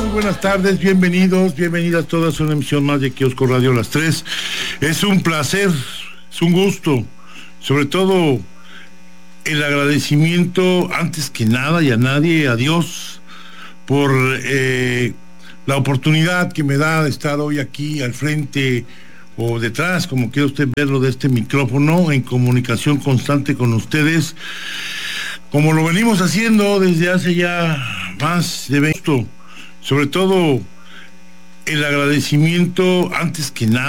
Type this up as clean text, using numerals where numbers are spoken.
buenas tardes, bienvenidos, bienvenidas todas a una emisión más de Kiosco Radio Las 3. Es un placer, es un gusto, sobre todo el agradecimiento antes que nada y a nadie, a Dios, por la oportunidad que me da de estar hoy aquí al frente o detrás, como quiera usted verlo, de este micrófono, en comunicación constante con ustedes, como lo venimos haciendo desde hace ya más de 20, sobre todo el agradecimiento antes que nada